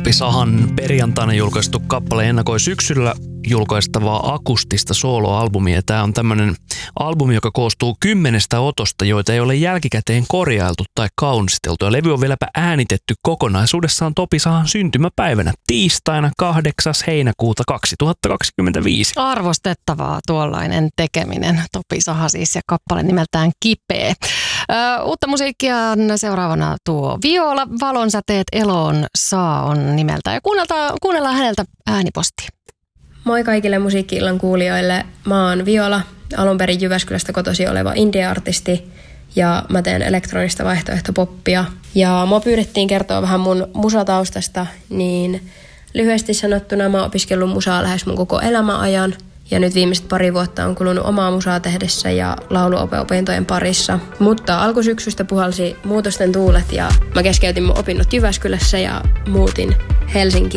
Topi Sahan perjantaina julkaistu kappale ennakoi syksyllä julkaistavaa akustista soloalbumia. Tämä on tämmöinen albumi, joka koostuu 10 otosta, joita ei ole jälkikäteen korjailtu tai kaunisteltu. Ja levy on vieläpä äänitetty kokonaisuudessaan Topi Sahan syntymäpäivänä tiistaina 8. heinäkuuta 2025. Arvostettavaa tuollainen tekeminen. Topi Saha siis ja kappale nimeltään Kipeä. Uutta musiikkia seuraavana tuo Viola, Valonsäteet eloon saa on nimeltä. Ja kuunnellaan häneltä äänipostia. Moi kaikille musiikki-illan kuulijoille. Mä oon Viola, alun perin Jyväskylästä kotoisin oleva indie-artisti ja mä teen elektronista vaihtoehtopoppia. Ja mua pyydettiin kertoa vähän mun musataustasta, niin lyhyesti sanottuna mä oon opiskellut musaa lähes mun koko elämäajan. Ja nyt viimeiset 2 vuotta on kulunut omaa musaa tehdessä ja lauluopintojen parissa. Mutta alkusyksystä puhalsi muutosten tuulet ja mä keskeytin mun opinnot Jyväskylässä ja muutin Helsinkiin.